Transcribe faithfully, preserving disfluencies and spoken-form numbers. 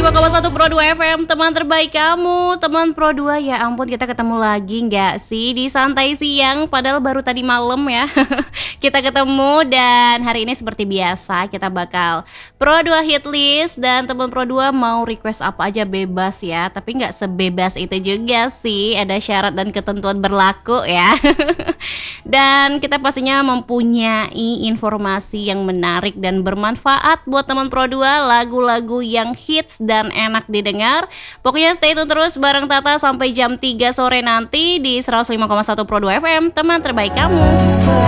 lima koma satu Pro dua F M, teman terbaik kamu. Teman Pro dua, ya ampun, kita ketemu lagi nggak sih di santai siang, padahal baru tadi malam ya. Kita ketemu dan hari ini seperti biasa kita bakal Pro dua hit list. Dan teman Pro dua mau request apa aja bebas ya, tapi nggak sebebas itu juga sih, ada syarat dan ketentuan berlaku ya. Dan kita pastinya mempunyai informasi yang menarik dan bermanfaat buat teman Pro dua, lagu-lagu yang hits dan enak didengar. Pokoknya stay tune terus bareng Tata sampai jam tiga sore nanti di seratus lima koma satu Pro dua F M, teman terbaik kamu.